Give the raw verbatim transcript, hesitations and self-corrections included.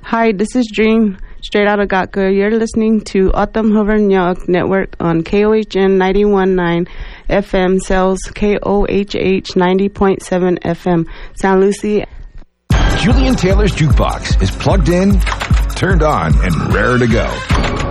Hi, this is Dream, straight out of Gatka. You're listening to Autumn Hoover Network on K O H N ninety-one point nine F M, Cells K O H H ninety point seven F M, San Lucie. Julian Taylor's Jukebox is plugged in, turned on, and raring to go.